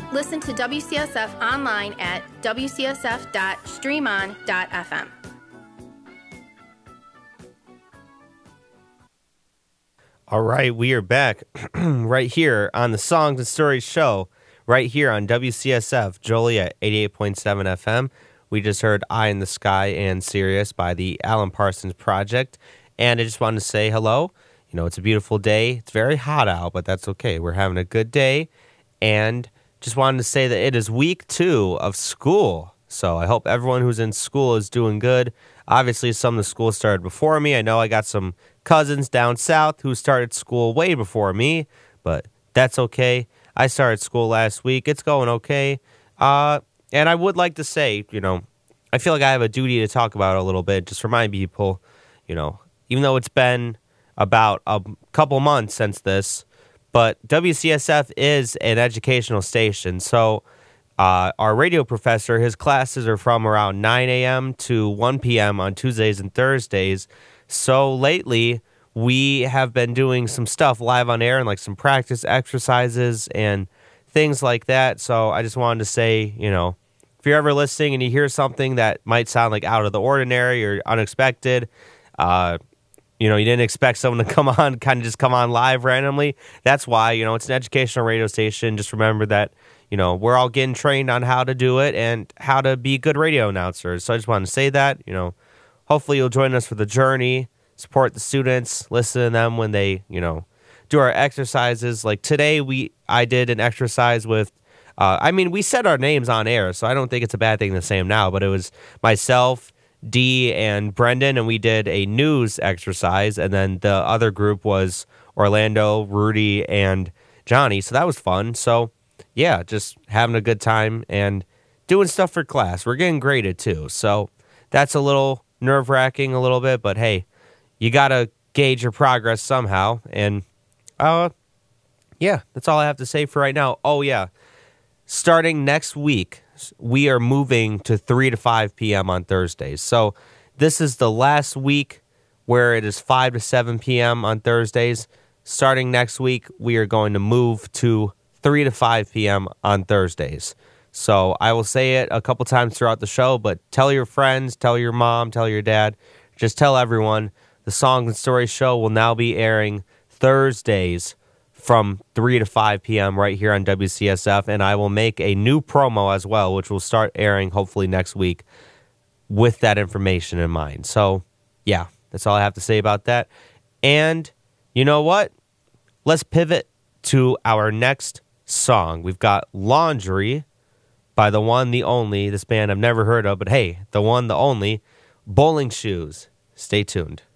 Listen to WCSF online at wcsf.streamon.fm. All right, we are back right here on the Songs and Stories show, right here on WCSF, Joliet 88.7 FM. We just heard Eye in the Sky and Sirius by the Alan Parsons Project. And I just wanted to say hello. You know, it's a beautiful day. It's very hot out, but that's okay. We're having a good day. And just wanted to say that it is week 2 of school. So I hope everyone who's in school is doing good. Obviously, some of the schools started before me. I know I got some cousins down south who started school way before me, but that's okay. I started school last week. It's going okay. And I would like to say, you know, I feel like I have a duty to talk about it a little bit. Just remind people, you know, even though it's been about a couple months since this, but WCSF is an educational station. So our radio professor, his classes are from around 9 a.m. to 1 p.m. on Tuesdays and Thursdays. So lately, we have been doing some stuff live on air and like some practice exercises and things like that. So I just wanted to say, you know, if you're ever listening and you hear something that might sound like out of the ordinary or unexpected, you know, you didn't expect someone to come on, kind of just come on live randomly. That's why, you know, it's an educational radio station. Just remember that, you know, we're all getting trained on how to do it and how to be good radio announcers. So I just wanted to say that, you know, hopefully you'll join us for the journey, support the students, listen to them when they, you know, do our exercises. Like today, I did an exercise with, we said our names on air, so I don't think it's a bad thing to say them now, but it was myself, Dee, and Brendan, and we did a news exercise, and then the other group was Orlando, Rudy, and Johnny, so that was fun. So, yeah, just having a good time and doing stuff for class. We're getting graded, too, so that's a little nerve-wracking a little bit, but hey, you got to gauge your progress somehow, and, yeah, that's all I have to say for right now. Oh, yeah, starting next week, we are moving to 3 to 5 p.m. on Thursdays. So this is the last week where it is 5 to 7 p.m. on Thursdays. Starting next week, we are going to move to 3 to 5 p.m. on Thursdays. So I will say it a couple times throughout the show, but tell your friends, tell your mom, tell your dad, just tell everyone. The Songs and Stories show will now be airing Thursdays from 3 to 5 p.m. right here on WCSF, and I will make a new promo as well, which will start airing hopefully next week with that information in mind. So, yeah, that's all I have to say about that. And you know what? Let's pivot to our next song. We've got Laundry by the one, the only, this band I've never heard of, but hey, the one, the only, Bowling Shoes. Stay tuned.